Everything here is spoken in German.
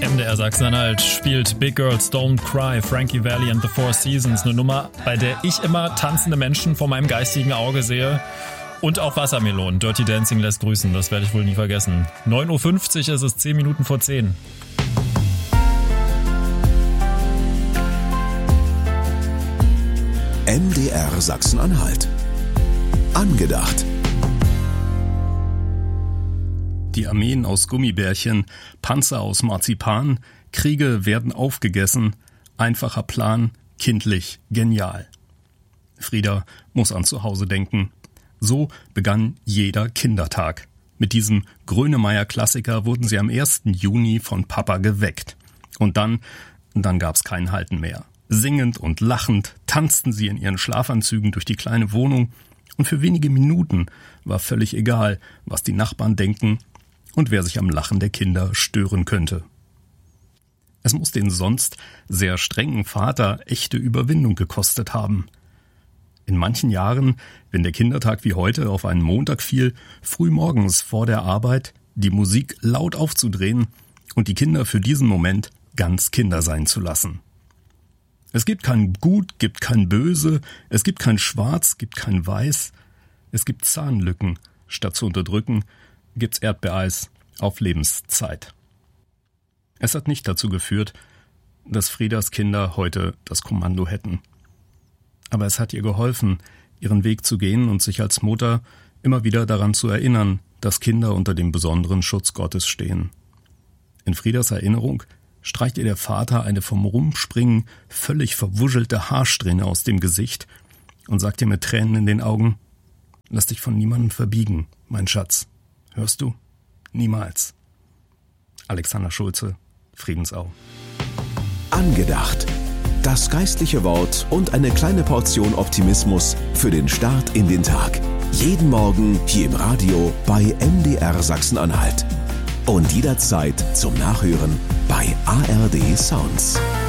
MDR Sachsen-Anhalt spielt Big Girls Don't Cry, Frankie Valli and the Four Seasons. Eine Nummer, bei der ich immer tanzende Menschen vor meinem geistigen Auge sehe. Und auch Wassermelonen. Dirty Dancing lässt grüßen, das werde ich wohl nie vergessen. 9.50 Uhr ist es, 10 Minuten vor 10. MDR Sachsen-Anhalt. Angedacht. Die Armeen aus Gummibärchen, Panzer aus Marzipan, Kriege werden aufgegessen, einfacher Plan, kindlich, genial. Frieda muss an zu Hause denken. So begann jeder Kindertag. Mit diesem Grönemeyer-Klassiker wurden sie am 1. Juni von Papa geweckt. Und dann gab's kein Halten mehr. Singend und lachend tanzten sie in ihren Schlafanzügen durch die kleine Wohnung und für wenige Minuten war völlig egal, was die Nachbarn denken und wer sich am Lachen der Kinder stören könnte. Es muss den sonst sehr strengen Vater echte Überwindung gekostet haben. In manchen Jahren, wenn der Kindertag wie heute auf einen Montag fiel, frühmorgens vor der Arbeit die Musik laut aufzudrehen und die Kinder für diesen Moment ganz Kinder sein zu lassen. Es gibt kein Gut, gibt kein Böse, es gibt kein Schwarz, gibt kein Weiß, es gibt Zahnlücken, statt zu unterdrücken, gibt's Erdbeereis auf Lebenszeit. Es hat nicht dazu geführt, dass Friedas Kinder heute das Kommando hätten. Aber es hat ihr geholfen, ihren Weg zu gehen und sich als Mutter immer wieder daran zu erinnern, dass Kinder unter dem besonderen Schutz Gottes stehen. In Friedas Erinnerung streicht ihr der Vater eine vom Rumspringen völlig verwuschelte Haarsträhne aus dem Gesicht und sagt ihr mit Tränen in den Augen: Lass dich von niemandem verbiegen, mein Schatz. Hörst du? Niemals. Alexander Schulze, Friedensau. Angedacht. Das geistliche Wort und eine kleine Portion Optimismus für den Start in den Tag. Jeden Morgen hier im Radio bei MDR Sachsen-Anhalt. Und jederzeit zum Nachhören bei ARD Sounds.